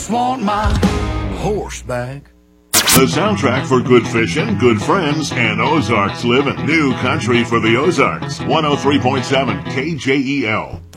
Want my horse back. The soundtrack for good fishing, good friends, and Ozarks living. New country for the Ozarks. 103.7 KJEL.